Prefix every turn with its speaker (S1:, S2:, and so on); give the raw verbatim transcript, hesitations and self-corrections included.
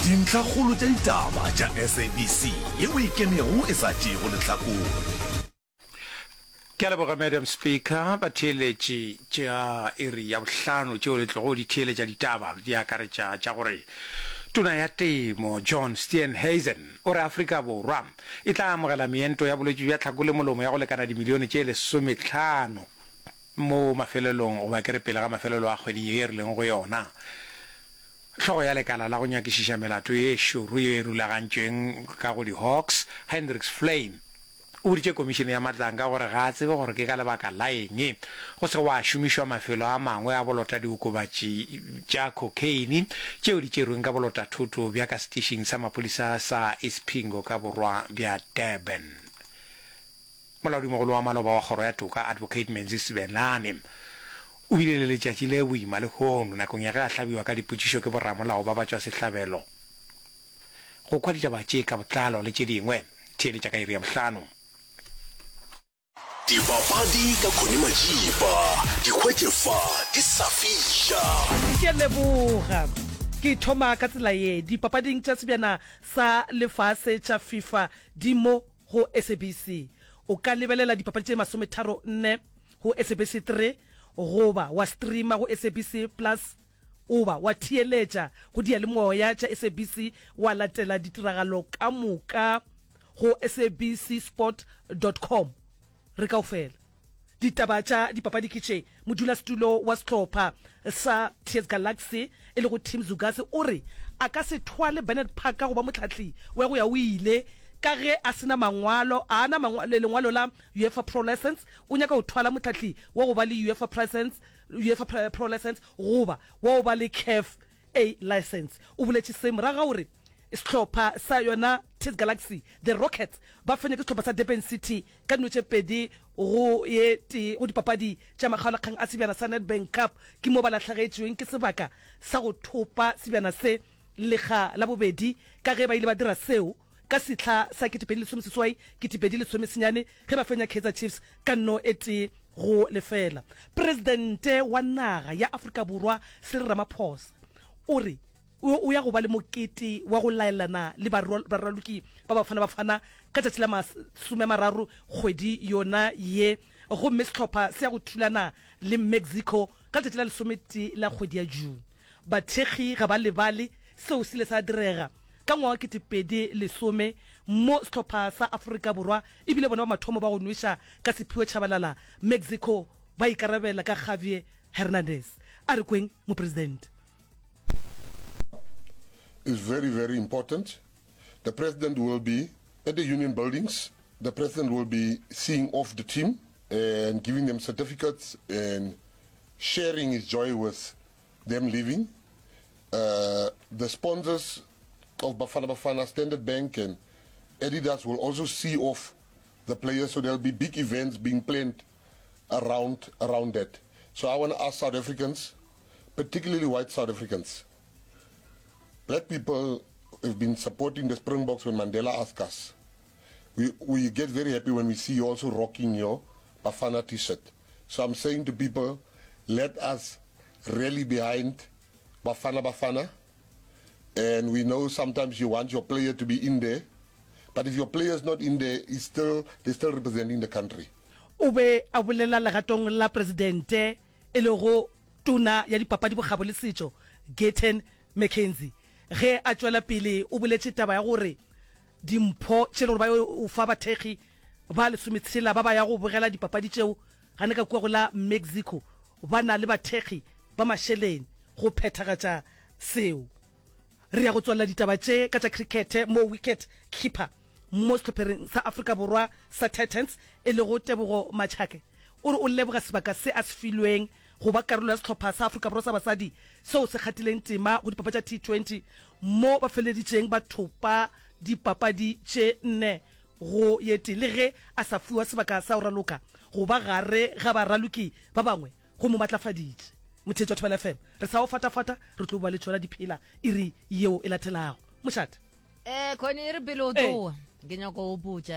S1: dintlha kgolo tša ditaba tša S A B C yeo e kenego e sa tšego lehlakore.
S2: Ke a leboga Madam Speaker, batheeletši tša iri ya bohlano tšeo le tlogo di theeletša ditaba di akaretša tša gore tona ya temo John Steenhuisen o re Afrika Borwa e tla amogela meento ya bolwetši bja tlhako le molomo ya go lekana dimilione tše lesomehlano mo mafelelong o ba kere pele ga mafelelo a kgwedi ye e rileng go yona. Hlogo ya lekala la go nyakišiša melato ye šoro ye e rulagantšweng ka go di-Hawks Hendricks Flame o ditše komišene ya matlanka gore ga a tsebe gore ke ka lebaka la eng go se wa šomišwa mafelo a mangwe a bolota diokobatši tša cocaine tšeo di tšerweng ka bolota thoto bja ka setišeng sa maphodisa sa Ispingo ka borwa bja Durban. Molaodimogolo wa maloba wa kgoro ya toka Advocate Menzi Sibenane o bile le letšatši le boima le kgono nakong ya ge a hlabiwa ka dipotšišo ke borramolao ba ba tšwa sehlabelo go kwa ditaba tše ka botlalo le tše dingwe theeletša ka iri ya bohlano.
S1: Dipapadi ka Khone Majiba, dikgwetlefa di sa fiša.
S3: Ke leboga ke thoma ka tsela ye dipapading tša sebjana sa lefase tša FIFA di mo go S A B C. O ka lebelela dipapadi tše masome tharo nne go S A B C three goba wa streama go S A B C plus oba wa theeletša go diyalemoya tša S A B C wa latela ditiragalo ka moka go S A B C sport dot com. Re kaofela ditaba tša dipapadi ke tše modulasetulo wa sehlopha sa T S Galaxy e le go Tim Zugasi o re a ka se thwale Bernard Parker go ba motlhatli wa go ya o ile ka ge a sena mangwalo a na mangwalo lengwalo la UEFA Pro License o nyaka go thwala motlhatli wa go ba le UEFA Presence UEFA Pro License goba wa go ba le C A F A license o boletše se moraga gore sehlopha sa yona T S Galaxy the Rockets ba fenya ke sehlopha sa Durban City ka dinotše pedi go ye te go dipapadi tša makgaolakgang a sebjana sa Nedbank Cup ke mo ba lahlagetšweng ke sebaka sa go thopa sebjana se lekga la bobedi ka ge ba ile ba dira seo ka sehla sa ketepedi lesome seswai ketepedi lesome senyane ge ba fenya Kaizer Chiefs ka nno e tee go lefela. Presidente wa naga ya Afrika Borwa Cyril Ramaphosa o re o ya go ba le mokete wa go laelana le baraloki ba bafana bafana ka tšatši la masome mararo kgwedi yona ye gomme sehlopha se ya go thulana le Mexico ka tšatši la lesomete la kgwedi ya June. Bathekgi ga ba lebale seo se le sa direga ka ngwaga ketepedi lesome mo sehlopha sa Afrika Borwa ebile bona ba mathomo ba go nweša ka sephio tšhabalala Mexico ba ikarabela ka Javier Hernandez a re kweng mopresidente.
S4: Is very, very important. The president will be at the union buildings. The president will be seeing off the team and giving them certificates and sharing his joy with them leaving. Uh, the sponsors of Bafana Bafana, Standard Bank and Adidas will also see off the players, so there'll be big events being planned around, around that. So I want to ask South Africans, particularly white South Africans, black people have been supporting the Springboks when Mandela asked us. We, we get very happy when we see you also rocking your Bafana t-shirt. So I'm saying to people, let us rally behind Bafana Bafana. And we know sometimes you want your player to be in there. But if your player is not in there, he's still, they're still representing the country.
S3: Ube abulela lagatong la presidente elogo tuna ya dipapadi bogabo le setšo Gaten McKenzie ge a tšwela pele o boletše taba ya gore dimpho tše le gore ba o fa bathekgi ba lesometshela ba ba ya go bogela dipapadi tšeo gane ka kua go la Mexico ba na le bathekgi ba mašheleng go phethagatša seo. Re ya go tswalela ditaba tše ka tša cricket mo wicket keeper mo sehlopeng sa Afrika Borwa sa Titans e le go Tebogo Matšhake o re o leboga sebaka se a se filweng go ba karolo ya sehlopha sa Afrika Borwa sa basadi seo se kgatileng tema go dipapadi tša T twenty mo ba feleditšeng ba thopa dipapadi tše nne go yete le ge a sa fiwa sebaka sa o raloka go ba gare ga baraloki ba bangwe go mo matlafaditše. Mothetši wa Thobela F M re sa o fatafata re tlo ba le tšona diphela iri yeo e latelago mošate
S5: eh khone re pele o tloa ke nyako o botša